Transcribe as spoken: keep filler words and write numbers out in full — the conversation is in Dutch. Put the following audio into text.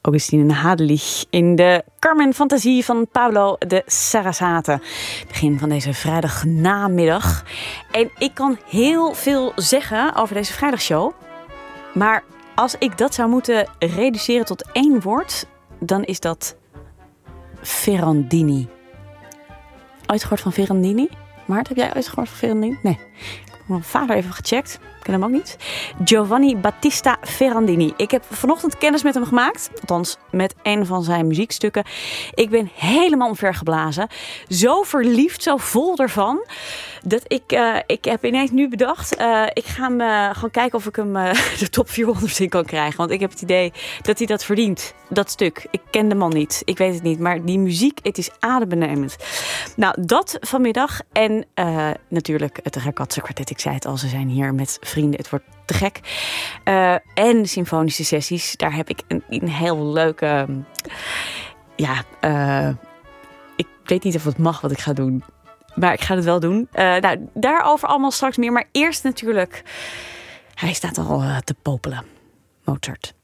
Augustine Hadelich in de Carmen Fantasie van Pablo de Sarasate. Begin van deze vrijdagnamiddag. En ik kan heel veel zeggen over deze vrijdagshow. Maar als ik dat zou moeten reduceren tot één woord, dan is dat Ferrandini. Ooit gehoord van Ferrandini? Maart, heb jij ooit gehoord van Ferrandini? Nee. Ik heb mijn vader even gecheckt. Ik ken hem ook niet. Giovanni Battista Ferrandini. Ik heb vanochtend kennis met hem gemaakt. Althans, met een van zijn muziekstukken. Ik ben helemaal omvergeblazen. Zo verliefd, zo vol ervan. Dat ik, uh, ik heb ineens nu bedacht. Uh, ik ga hem uh, gewoon kijken of ik hem uh, de top vierhonderd in kan krijgen. Want ik heb het idee dat hij dat verdient. Dat stuk. Ik ken de man niet. Ik weet het niet. Maar die muziek, het is adembenemend. Nou, dat vanmiddag. En uh, natuurlijk het Ragazza Kwartet. Ik zei het al, ze zijn hier met vrienden. Het wordt te gek. Uh, en symfonische sessies. Daar heb ik een, een heel leuke... Uh, ja, uh, ik weet niet of het mag wat ik ga doen. Maar ik ga het wel doen. Uh, nou, daarover allemaal straks meer. Maar eerst natuurlijk... Hij staat al uh, te popelen. Mozart.